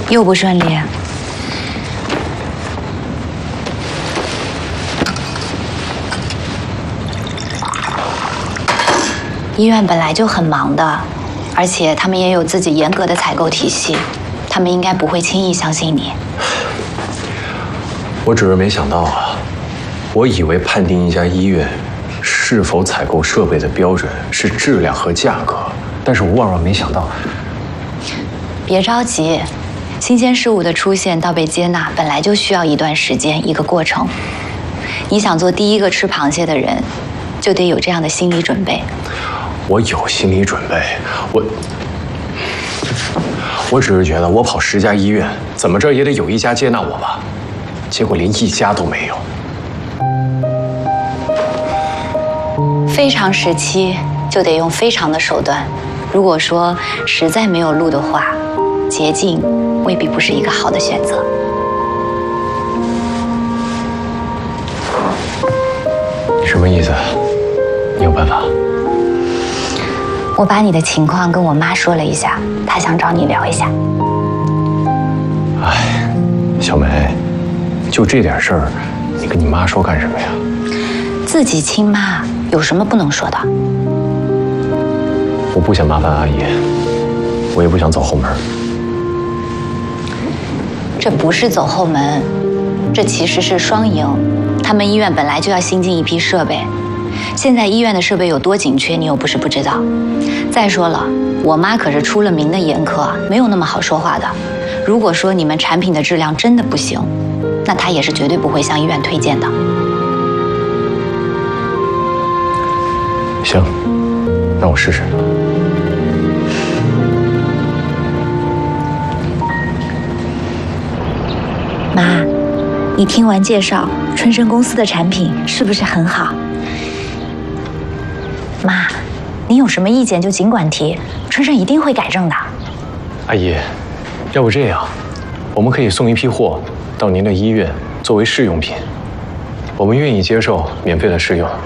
又不顺利。医院本来就很忙的，而且他们也有自己严格的采购体系，他们应该不会轻易相信你。 我只是没想到啊，我以为判定一家医院是否采购设备的标准是质量和价格，但是我万万没想到。 别着急，新鲜事物的出现到被接纳，本来就需要一段时间，一个过程。你想做第一个吃螃蟹的人，就得有这样的心理准备。 我有心理准备，我只是觉得我跑10家医院，怎么着也得有一家接纳我吧，结果连一家都没有。 非常时期就得用非常的手段，如果说实在没有路的话，捷径未必不是一个好的选择。 你什么意思？你有办法？ 我把你的情况跟我妈说了一下，她想找你聊一下。 哎，小梅，就这点事儿，你跟你妈说干什么呀？ 自己亲妈有什么不能说的？ 我不想麻烦阿姨，我也不想走后门。 这不是走后门，这其实是双赢。他们医院本来就要新进一批设备，现在医院的设备有多紧缺，你又不是不知道。再说了，我妈可是出了名的严苛，没有那么好说话的。如果说你们产品的质量真的不行，那她也是绝对不会向医院推荐的。 行，让我试试。 妈，你听完介绍，春生公司的产品是不是很好？妈，你有什么意见就尽管提，春生一定会改正的。 阿姨，要不这样，我们可以送一批货到您的医院作为试用品，我们愿意接受免费的试用。